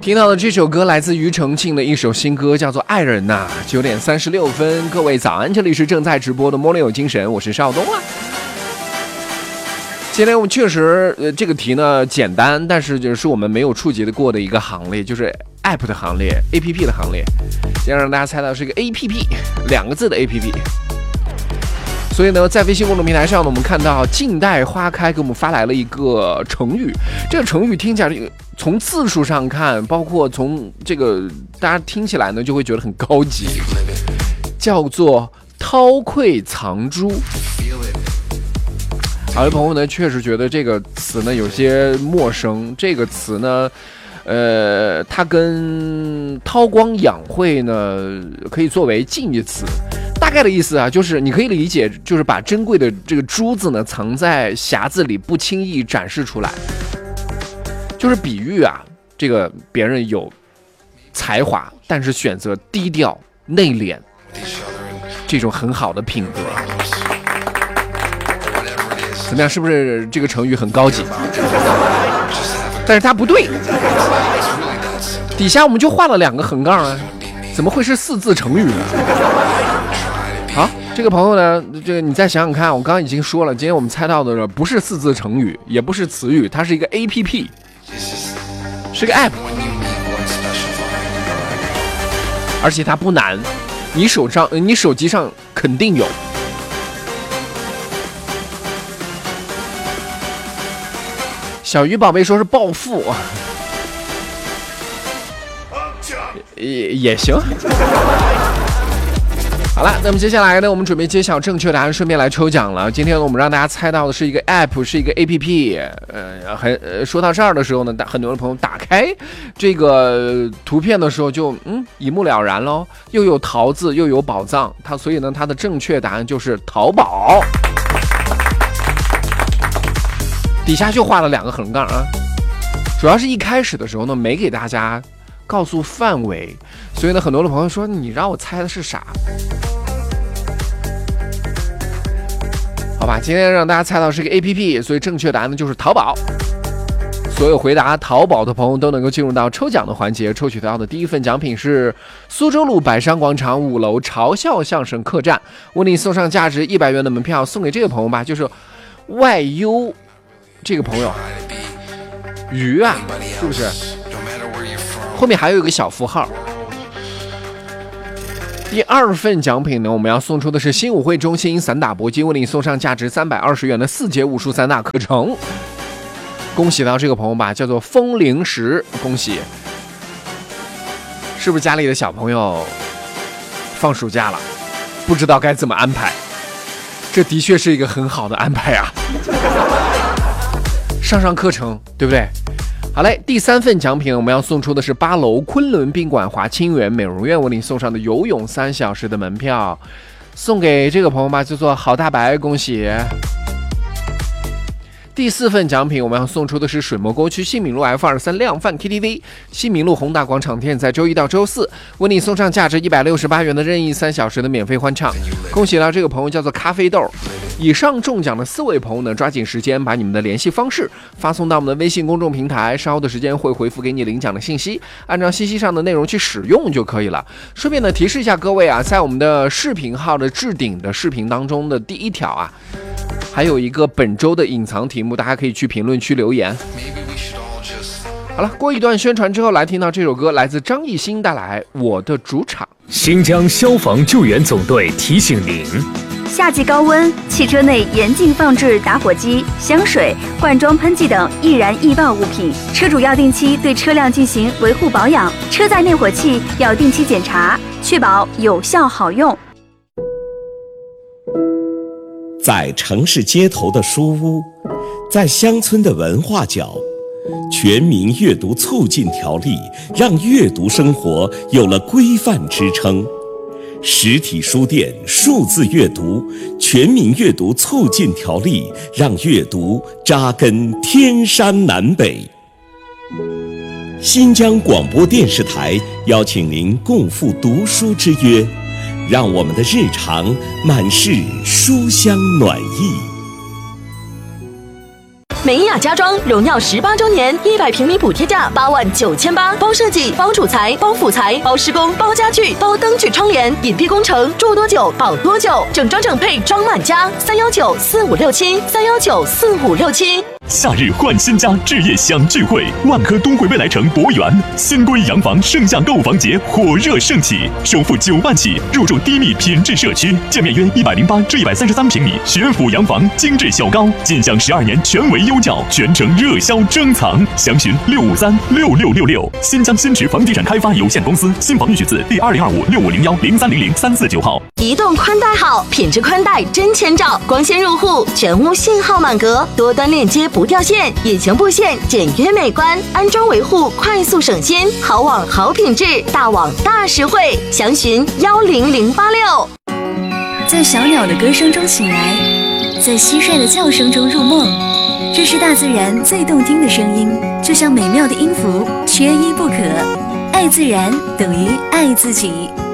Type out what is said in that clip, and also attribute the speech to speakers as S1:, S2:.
S1: 听到的这首歌来自庾澄庆的一首新歌，叫做《爱人呐》。9点36分，各位早安，这里是正在直播的摸了有精神，我是邵东啊。今天我们确实这个题呢简单，但是就是我们没有触及的过的一个行列，就是 App 的行列 APP 的行列。先让大家猜到是一个 APP 2个字的 APP。所以呢，在微信公众平台上呢，我们看到静待花开给我们发来了一个成语。这个成语听起来，从字数上看，包括从这个大家听起来呢，就会觉得很高级，叫做韬晦藏珠。好的朋友呢，确实觉得这个词呢有些陌生。这个词呢，它跟韬光养晦呢，可以作为近义词。大概的意思啊，就是你可以理解，就是把珍贵的这个珠子呢藏在匣子里，不轻易展示出来，就是比喻啊，这个别人有才华，但是选择低调内敛，这种很好的品格。怎么样？是不是这个成语很高级？但是它不对，底下我们就画了2个横杠啊，怎么会是4字成语呢？好，这个朋友呢，这个你再想想看，我刚刚已经说了，今天我们猜到的不是4字成语，也不是词语，它是一个 APP， 是个 App， 而且它不难，你手机上肯定有。小鱼宝贝说是暴富，也行。好了，那么接下来呢，我们准备揭晓正确答案，顺便来抽奖了。今天呢，我们让大家猜到的是一个 App， 是一个 APP。说到这儿的时候呢，很多的朋友打开这个图片的时候就一目了然喽，又有桃子又有宝藏，所以呢，它的正确答案就是淘宝。底下就画了2个横杠啊，主要是一开始的时候呢，没给大家告诉范围，所以呢，很多的朋友说你让我猜的是啥？好吧，今天让大家猜到是个 APP， 所以正确答案呢就是淘宝。所有回答淘宝的朋友都能够进入到抽奖的环节，抽取到的第一份奖品是苏州路百商广场5楼嘲笑相声客栈，为你送上价值100元的门票，送给这个朋友吧，就是外优这个朋友，鱼啊，是不是？后面还有一个小符号。第2份奖品呢，我们要送出的是新武会中心散打搏击，为你送上价值320元的4节武术散打课程。恭喜到这个朋友吧，叫做风铃石，恭喜！是不是家里的小朋友放暑假了，不知道该怎么安排？这的确是一个很好的安排啊！上课程，对不对？好嘞，第3份奖品我们要送出的是8楼昆仑宾馆华清源美容院为你送上的游泳3小时的门票，送给这个朋友吧，叫做郝大白，恭喜！第4份奖品我们要送出的是水磨沟区新民路 F23 量贩 KTV 新民路宏大广场店，在周1到周4为你送上价值168元的任意3小时的免费欢唱，恭喜到这个朋友叫做咖啡豆。以上中奖的4位朋友呢，抓紧时间把你们的联系方式发送到我们的微信公众平台，稍后的时间会回复给你领奖的信息，按照信息上的内容去使用就可以了。顺便呢提示一下各位啊，在我们的视频号的置顶的视频当中的第1条啊，还有一个本周的隐藏题目，大家可以去评论区留言。好了，过一段宣传之后，来听到这首歌，来自张艺兴带来《我的主场》。
S2: 新疆消防救援总队提醒您：
S3: 夏季高温，汽车内严禁放置打火机、香水、罐装喷剂等易燃易爆物品。车主要定期对车辆进行维护保养，车载灭火器要定期检查，确保有效好用。
S4: 在城市街头的书屋，在乡村的文化角，全民阅读促进条例让阅读生活有了规范支撑。实体书店数字阅读，全民阅读促进条例让阅读扎根天山南北。新疆广播电视台邀请您共赴读书之约，让我们的日常满是书香暖意。
S5: 美雅家装荣耀18周年，100平米补贴价89800，包设计、包主材、包辅材、包施工、包家具、包灯具窗帘，隐蔽工程，住多久保多久，整装整配装满家，3194567，3194567。
S6: 夏日换新家，置业享聚会，万科东汇未来城博园，新规洋房盛夏购房节火热盛起，首付9万起，入住低密品质社区，建面约108至133平米，学府洋房，精致小高，尽享12年全为优教，全程热销珍藏，详询6536666。新疆新池房地产开发有限公司，新房预取字第2025650103003495号。
S5: 移动宽带好，品质宽带真千兆，光纤入户，全屋信号满格，多端链接不掉线，隐形布线简约美观，安装维护快速省心，好网好品质，大网大实惠，详询10086。
S3: 在小鸟的歌声中醒来，在蟋蟀的叫声中入梦，这是大自然最动听的声音，就像美妙的音符，缺一不可。爱自然等于爱自己。